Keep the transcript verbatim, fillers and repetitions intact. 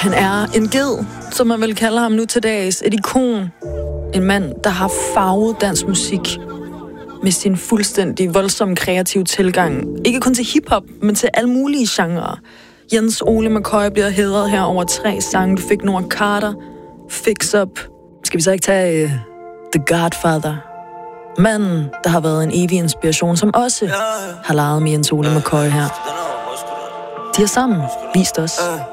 Han er en ged, som man vil kalde ham nu til dags. Et ikon. En mand, der har farvet dansk musik med sin fuldstændig voldsomme kreative tilgang. Ikke kun til hiphop, men til alle mulige genrer. Jens Ole McCoy bliver hædret her over tre sange. Du fik Nora Carter, Fix Up. Skal vi så ikke tage uh, The Godfather? Manden, der har været en evig inspiration, som også har leget med Jens Ole McCoy her. De har sammen vist os,